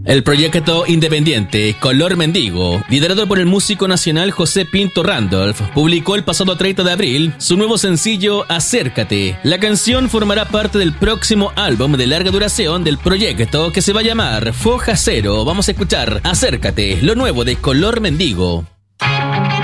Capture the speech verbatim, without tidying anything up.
El proyecto independiente Color Mendigo, liderado por el músico nacional José Pinto Randolph, publicó el pasado treinta de abril su nuevo sencillo Acércate. La canción formará parte del próximo álbum de larga duración del proyecto, que se va a llamar Foja Cero. Vamos a escuchar Acércate, lo nuevo de Color Mendigo.